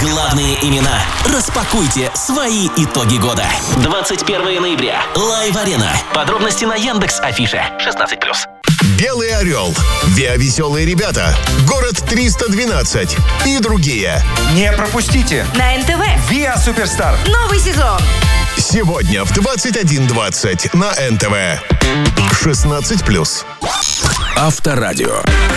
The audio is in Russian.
Главные имена. Распакуйте свои итоги года. 21 ноября. Лайв-арена. Подробности на Яндекс.Афише. 16+. «Белый орел», «Виа-веселые ребята», «Город 312» и другие. Не пропустите! На НТВ. Виа Суперстар. Новый сезон. Сегодня в 21:20 на НТВ. 16+. Авторадио.